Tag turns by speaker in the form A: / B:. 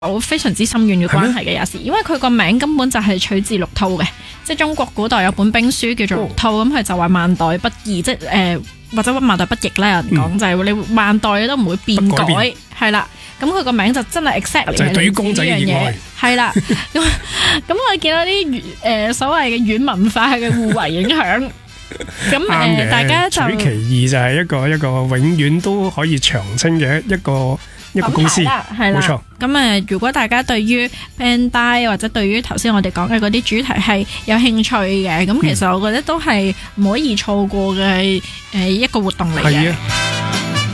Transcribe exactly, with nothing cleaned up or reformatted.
A: 有非常之深遠嘅關係嘅，有時因為佢個名根本就係取自陸兔嘅，即係中國古代有本兵書叫做陸兔，咁佢、哦、就話萬代不易，即係誒、呃、或者萬代不易啦，人講、嗯、就係你萬代都唔會變改，係啦，咁佢個名就真係 exactly
B: 就係對於公仔嘅熱愛，
A: 係啦，咁咁我見到啲誒、呃、所謂嘅軟文化嘅互為影響。咁誒，呃、大家就
B: 取其義就係一個一個永遠都可以長青嘅一個一個公司，
A: 係啦，冇錯。咁誒，如果大家對於 Bandai 或者對於頭先我哋講嘅嗰啲主題係有興趣嘅，咁其實我覺得都係唔可以錯過嘅誒一個活動嚟嘅。